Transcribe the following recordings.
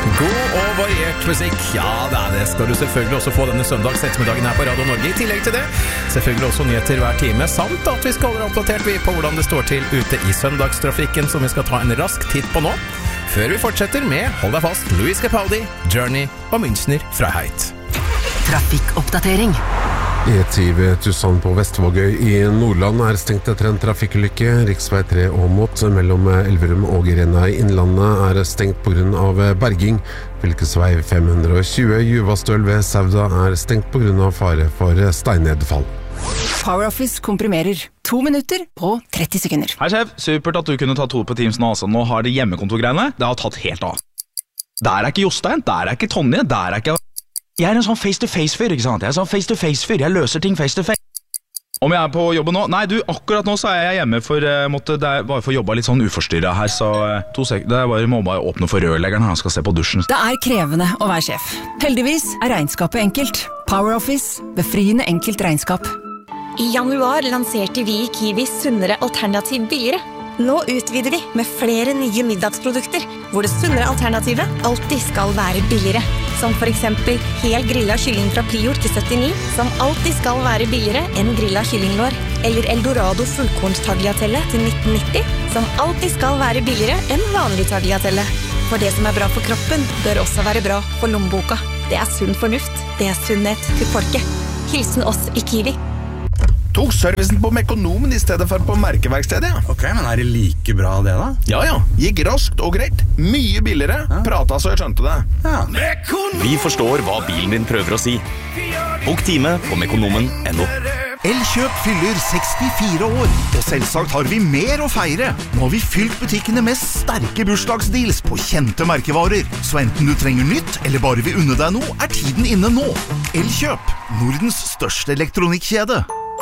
God og variert musikk, ja det skal du selvfølgelig også få denne søndags ettermiddagen her på Radio Norge. I tillegg til det, selvfølgelig også nyheter hver time, samt at vi skal holde oppdatert på hvordan det står til ute i søndagstrafikken, som vi skal ta en rask titt på nå. Før vi fortsetter med, hold deg fast, Luis Capaldi, Journey og Münchner Freiheit. Trafikkoppdatering. E10 ved Tusan på Vestvågøy i Nordland stengt etter en trafikkulykke. Riksvei 3 Åmot mellom Elverum og Rena i Innlandet stengt på grunn av berging. Fylkesvei 520 Juvastøl ved Sauda stengt på grunn av fare for steinnedfall. PowerOffice komprimerer 2 minutter på 30 sekunder. Hei sjef, supert at du kunne ta 2 på Teams nå. Nå har det hjemmekontorgreiene. Det har tatt helt av. Der ikke Jostein, der ikke Tonje, der ikke... Jeg en sånn face-to-face-fyr, ikke sant? Jeg sånn face-to-face-fyr, jeg løser ting face-to-face. Om jeg på jobben nå? Nei, du, akkurat nå så jeg hjemme, for bare for jobba litt sånn uforstyrret her, så 2 sekunder, må bare åpne for rørleggeren, han skal se på dusjen. Det krevende å være sjef. Heldigvis regnskapet enkelt. PowerOffice, befriende enkelt regnskap. I januar lanserte vi i Kiwi sunnere alternativ billigere. Nå utvider vi med flere nye middagsprodukter, hvor det sunnere alternativet alltid skal være billigere. Som for eksempel hel grillet kylling fra Prior til 79, som alltid skal være billigere enn grillet kyllinglår. Eller Eldorado fullkorns tagliatelle til 1990, som alltid skal være billigere enn vanlig tagliatelle. For det som bra for kroppen, bør også være bra for lommeboka. Det sunn fornuft, det sunnhet til folket. Hilsen oss i Kiwi. Tok servicen på Mekonomen i stedet for på merkeverkstedet, ja. Ok, men det like bra det da? Ja, gikk raskt og greit. Mye billigere, prata så jeg skjønte det. Ja. Vi forstår hva bilen din prøver å si. Bok time på mekonomen.no. Elkjøp fyller 64 år, og selvsagt har vi mer å feire. Nå har vi fylt butikkene med sterke bursdagsdeals på kjente merkevarer. Så enten du trenger nytt, eller bare vil unne deg noe, tiden inne nå. Elkjøp, Nordens største elektronikkjede.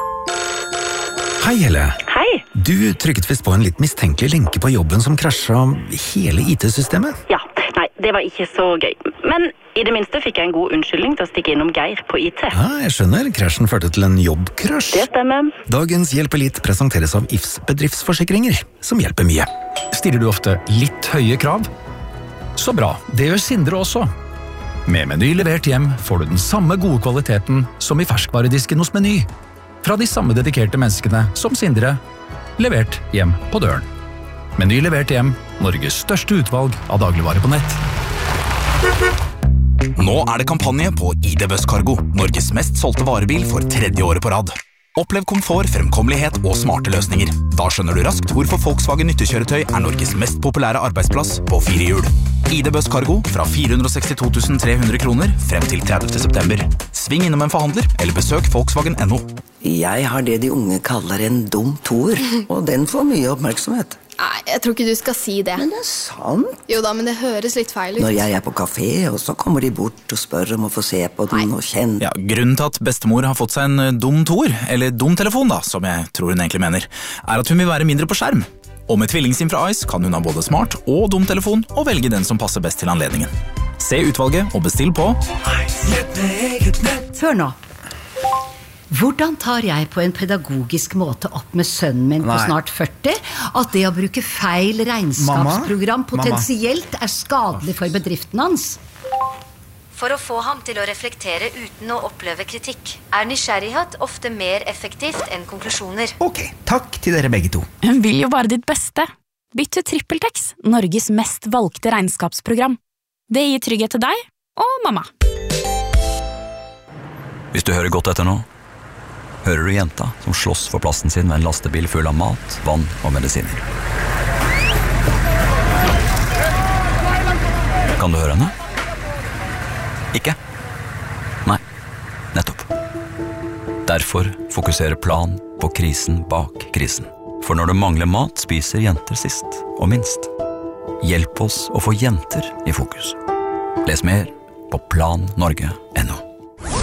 Hei, Helle. Hei. Du trykket visst på en litt mistenkelig lenke på jobben som krasjet hele IT-systemet? Ja, nei, det var ikke så gøy. Men i det minste fikk jeg en god unnskyldning til å stikke innom Geir på IT. Ja, jeg skjønner. Krasjen førte til en jobbkrasj. Det stemmer. Dagens Hjelp Elite presenteres av IFS bedriftsforsikringer, som hjelper mye. Stiller du ofte litt høye krav? Så bra, det gjør Sindre også. Med Meny levert hjem får du den samme gode kvaliteten som i ferskvaredisken hos Meny. Fra de samme dedikerte menneskene som Sindre, levert hjem på døren. Meny levert hjem, Norges største utvalg av dagligvarer på nett. Nå det kampanje på ID Buzz Cargo, Norges mest solgte varebil for 3. året på rad. Opplev komfort, fremkommelighet og smarte løsninger. Da skjønner du raskt hvorfor Volkswagen nyttekjøretøy Norges mest populære arbeidsplass på 4 hjul. ID Buzz Cargo fra 462 300 kroner frem til 30. september. Sving innom en forhandler, eller besøk Volkswagen.no. Jeg har det de unge kaller en dum toer, og den får mye oppmerksomhet. Nei, jeg tror ikke du skal si det. Men det sant. Jo da, men det høres litt feil ut. Når jeg på kafé, og så kommer de bort og spør om å få se på den og kjenne. Ja, grunnen til at bestemor har fått seg en dum toer, eller dum telefon da, som jeg tror hun egentlig mener, at hun vil være mindre på skjerm. Og med tvillingsim fra Ice kan hun ha både smart og dum telefon, og velge den som passer best til anledningen. Se utvalget og bestill på Hør nå. Hvordan tar jeg på en pedagogisk måte opp med sønnen min på snart 40 at det å bruke feil regnskapsprogram potensielt skadelig for bedriften hans? For å få ham til å reflektere uten å oppleve kritikk, nysgjerrighet ofte mer effektivt enn konklusjoner. Ok, takk til dere begge to. Hun vil jo bare ditt beste. Bytt til TrippelTex, Norges mest valgte regnskapsprogram. Det gir trygghet til deg og mamma. Hvis du hører godt etter nå, hører du jenta som slåss for plassen sin med en lastebil full av mat, vann og medisiner. Kan du høre henne? Ikke? Nei, nettopp. Derfor fokuserer Plan på krisen bak krisen. For når det mangler mat, spiser jenter sist og minst. Hjelp oss å få jenter i fokus. Les mer på plannorge.no.